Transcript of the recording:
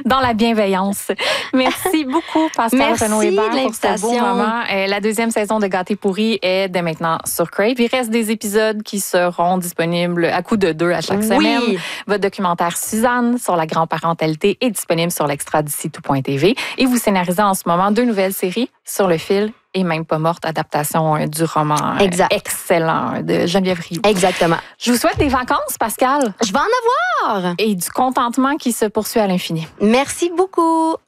dans la bienveillance. Merci beaucoup, Pascal Renaud-Hébert, pour ce beau moment. La deuxième saison de Gâté pourri est dès maintenant sur Crave. Il reste des épisodes qui seront disponibles à coup de 2 à chaque semaine. Votre documentaire Suzanne sur la grand-parentalité est disponible sur l'extra-d'ici-tout.tv. Et vous scénarisez en ce moment 2 nouvelles séries, Sur le fil et Même pas morte, adaptation du roman excellent de Geneviève Rioux. Exactement. Je vous souhaite des vacances, Pascal. Je vais en avoir. Et du contentement qui se poursuit à l'infini. Merci beaucoup.